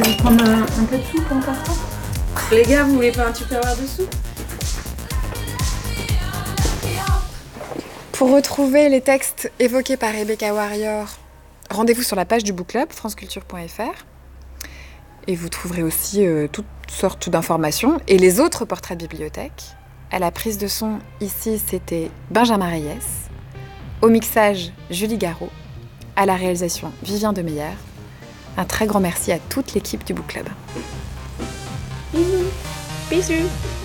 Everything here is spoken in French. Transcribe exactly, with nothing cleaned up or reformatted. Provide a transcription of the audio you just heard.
vais vous prendre un, un peu de soupe en partant. Les gars, vous voulez pas un tupperware de soupe? Pour retrouver les textes évoqués par Rebecca Warrior, rendez-vous sur la page du Book Club, franceculture point f r. Et vous trouverez aussi euh, toutes sortes d'informations et les autres portraits de bibliothèque. À la prise de son, ici, c'était Benjamin Reyes. Au mixage, Julie Garot. À la réalisation, Vivien Demeyer. Un très grand merci à toute l'équipe du Book Club. Bisous. Bisous.